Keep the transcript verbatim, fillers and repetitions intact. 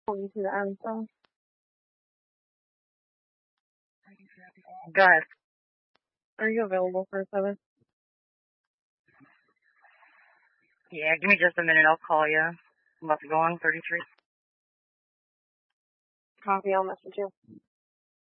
twenty-two Armstrong. Guys, Are you available for a seven? yeah, give me just a minute. I'll call you. I'm about to go on thirty-three. Copy, I'll message you.